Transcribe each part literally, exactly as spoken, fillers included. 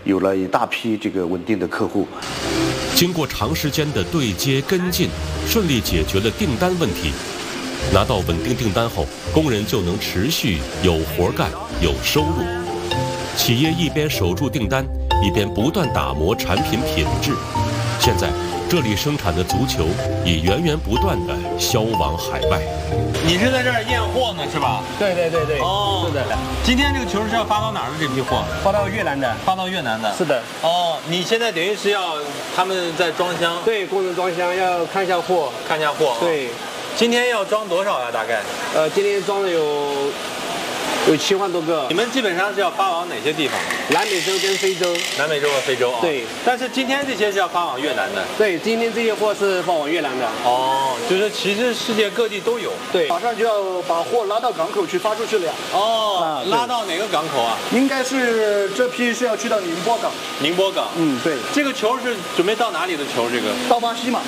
有了一大批这个稳定的客户。 经过长时间的对接跟进，顺利解决了订单问题。拿到稳定订单后，工人就能持续有活干、有收入。企业一边守住订单，一边不断打磨产品品质。现在，这里生产的足球已源源不断地销往海外。 你是在这儿验货呢，是吧？ 对对对对， 哦， 是的。 今天这个球是要发到哪儿的这批货？ 发到越南的， 发到越南的。 是的。 哦，你现在等于是要他们在装箱？ 对，工人装箱要看一下货， 看一下货。 对。 今天要装多少呀？大概？ 呃，今天装了有有七万多个。 你们基本上是要发往哪些地方？ 南美洲跟非洲。 南美洲和非洲啊。 对。 但是今天这些是要发往越南的。 对，今天这些货是发往越南的。 哦，就是其实世界各地都有。 对。 马上就要把货拉到港口去发出去了。 哦，拉到哪个港口啊？ 应该是这批是要去到宁波港。 宁波港。 嗯，对。 这个球是准备到哪里的球？这个到巴西嘛。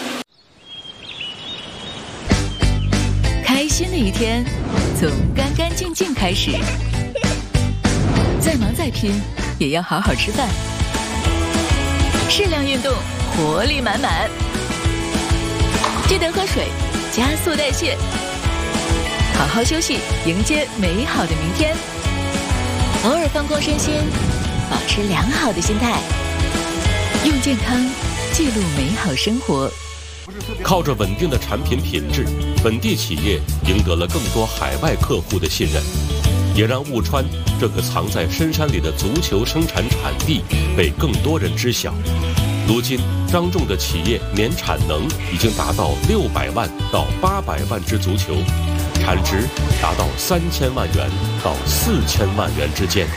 开心的一天，从干干净净开始。再忙再拼，也要好好吃饭。适量运动，活力满满。记得喝水，加速代谢。好好休息，迎接美好的明天。偶尔放空身心，保持良好的心态。用健康记录美好生活。 靠着稳定的产品品质，本地企业赢得了更多海外客户的信任，也让雾川这个藏在深山里的足球生产产地被更多人知晓。如今，张仲的企业年产能已经达到六百万到八百万只足球，产值达到三千万元到四千万元之间。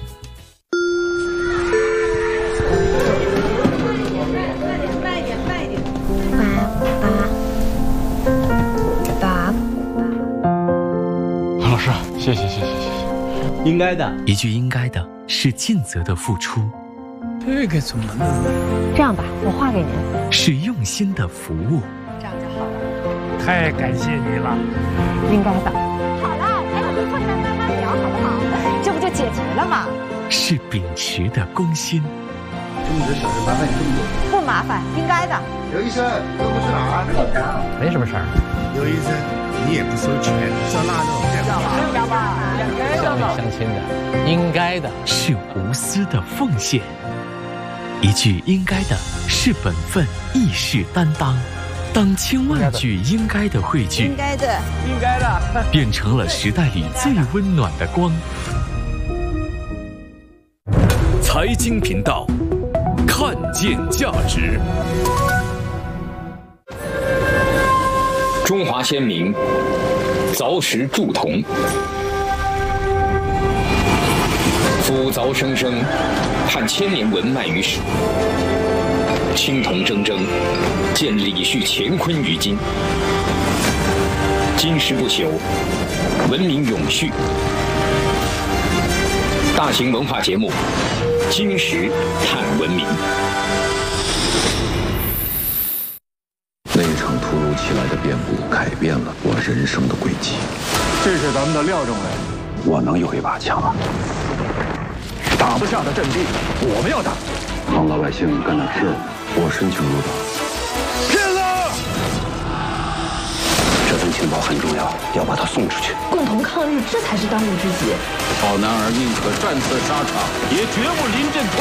谢谢谢谢谢谢，应该的。一句应该的是尽责的付出。 这个怎么弄？ 这样吧，我画给您。 是用心的服务。 这样就好了。 太感谢你了。 应该的。好了，咱俩就坐下来慢慢聊，好不好？这不就解决了吗？ 是秉持的公心。 这么多小事麻烦你这么多。 不麻烦，应该的。 刘医生，这不是哪儿？ 没什么事儿。 刘医生，你也不收钱，烧腊肉。 要吧， 乡里乡亲的，应该的。 是无私的奉献。一句应该的是本分，亦是担当。当千万句应该的汇聚， 应该的， 应该的， 变成了时代里最温暖的光。 财经频道，看见价值。 中华先民凿石铸铜，夫凿生生，探千年文脉于史。青铜铮铮，见李旭乾坤于今。金石不朽，文明永续。大型文化节目《金石探文明》。 那场突如其来的变故改变了我人生的轨迹。 这是咱们的廖政委， 我能有一把枪啊！ 打不下的阵地，我们要打。 帮老百姓干点事，我申请入党。 骗子！ 这份情报很重要，要把它送出去。 共同抗日，这才是当务之急。 好男儿宁可战死沙场，也绝不临阵。